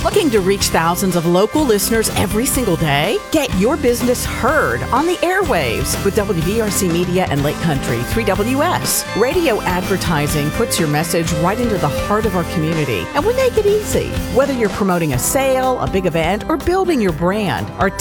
Looking to reach thousands of local listeners every single day? Get your business heard on the airwaves with WVRC Media and Lake Country 3WS. Radio advertising puts your message right into the heart of our community, and we make it easy. Whether you're promoting a sale, a big event, or building your brand, our